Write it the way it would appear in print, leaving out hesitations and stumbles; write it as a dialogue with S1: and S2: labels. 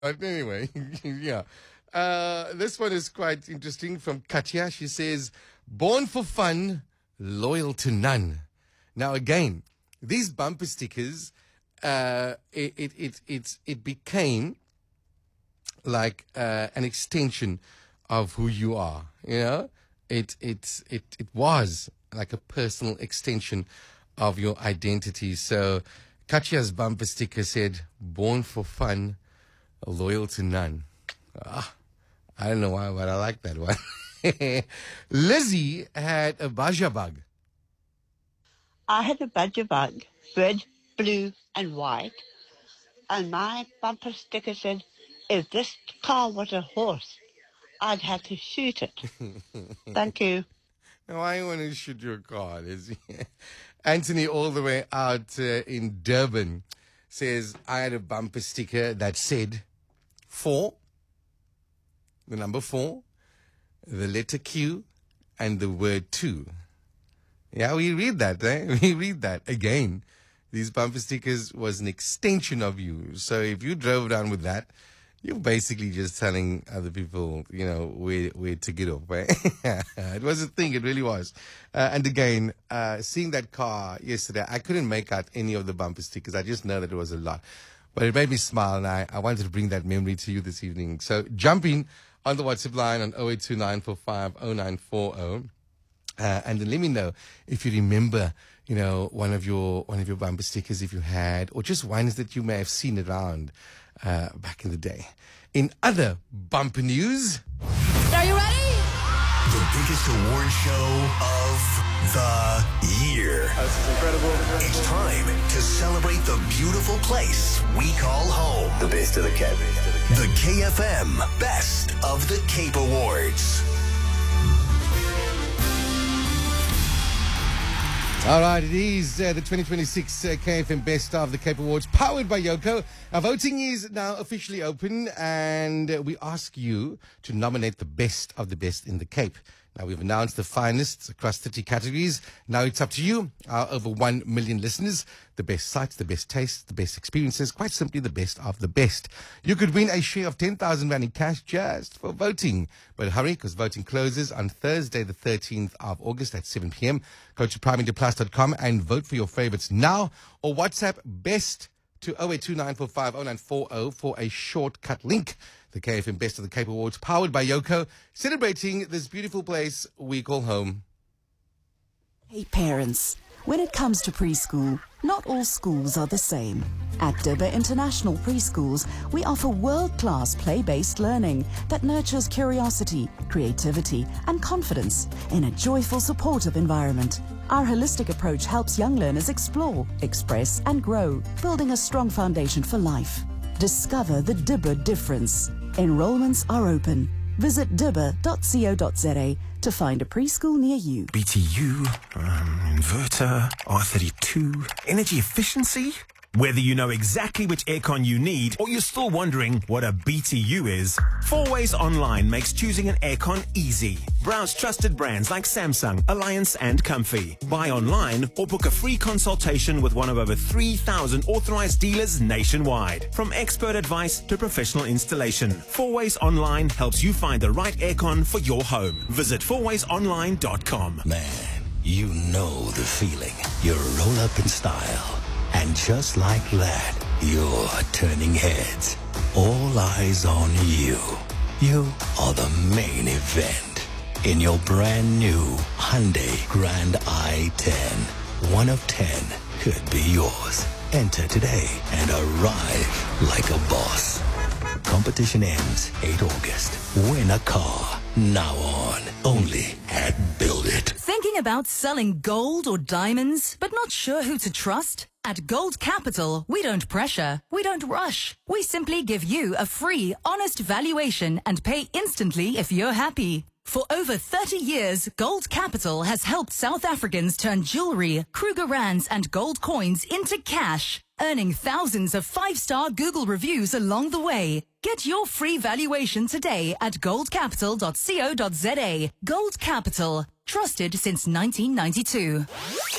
S1: But anyway, yeah. This one is quite interesting from Katya. She says, born for fun, loyal to none. Now, again, these bumper stickers, it became like an extension of who you are. You know, it was like a personal extension of your identity. So, Katya's bumper sticker said, born for fun, loyal to none. I don't know why, but I like that one. Lizzie had a Baja bug.
S2: I had a Baja bug, red, blue and white, and my bumper sticker said, if this car was a horse, I'd have to shoot it. Thank you.
S1: Why you want to shoot your car, Lizzie? Anthony, all the way out in Durban, says, I had a bumper sticker that said 4, the number 4, the letter Q, and the word 2. Yeah, we read that, eh? We read that. Again, these bumper stickers was an extension of you. So if you drove down with that, you're basically just telling other people, you know, where to get off, eh? It was a thing, it really was. And again, seeing that car yesterday, I couldn't make out any of the bumper stickers. I just know that it was a lot. But it made me smile, and I wanted to bring that memory to you this evening. So jump in on the WhatsApp line on 0829450940. And then let me know if you remember, you know, one of your bumper stickers, if you had, or just ones that you may have seen around back in the day. In other bumper news,
S3: Are you ready?
S4: The biggest award show of the year.
S5: This is incredible.
S4: It's time to celebrate the beautiful place we call home.
S5: The best of the Cape.
S4: The KFM Best of the Cape Awards.
S1: all right, it is the 2026 KFM Best of the Cape Awards, powered by Yoko. Our voting is now officially open, and we ask you to nominate the best of the best in the Cape. Now, we've announced the finalists across 30 categories. Now it's up to you, our over 1 million listeners. The best sites, the best tastes, the best experiences, quite simply the best of the best. You could win a share of 10,000 Rand in cash just for voting. But hurry, because voting closes on Thursday, the 13th of August at 7 p.m. Go to primeinterplus.com and vote for your favorites now, or WhatsApp BEST to 0829450940 for a shortcut link. The KFM Best of the Cape Awards, powered by Yoko, celebrating this beautiful place we call home.
S6: Hey parents, when it comes to preschool, not all schools are the same. At Dibba International Preschools, we offer world-class play-based learning that nurtures curiosity, creativity, and confidence in a joyful, supportive environment. Our holistic approach helps young learners explore, express, and grow, building a strong foundation for life. Discover the Dibba difference. Enrollments are open. Visit dibba.co.za to find a preschool near you.
S7: BTU, inverter, R32, energy efficiency? Whether you know exactly which aircon you need or you're still wondering what a BTU is, 4Ways Online makes choosing an aircon easy. Browse trusted brands like Samsung, Alliance and Comfy. Buy online or book a free consultation with one of over 3,000 authorized dealers nationwide. From expert advice to professional installation, 4Ways Online helps you find the right aircon for your home. Visit 4waysonline.com.
S4: Man, you know the feeling. You roll up in style. And just like that, you're turning heads. All eyes on you. You are the main event in your brand new Hyundai Grand i10. 1 of 10 could be yours. Enter today and arrive like a boss. Competition ends 8 August. Win a car now on. Only at Build It.
S3: Thinking about selling gold or diamonds, but not sure who to trust? At Gold Capital, we don't pressure, we don't rush. We simply give you a free, honest valuation and pay instantly if you're happy. For over 30 years, Gold Capital has helped South Africans turn jewelry, Kruger Rands and gold coins into cash, earning thousands of 5-star Google reviews along the way. Get your free valuation today at goldcapital.co.za. Gold Capital, trusted since 1992.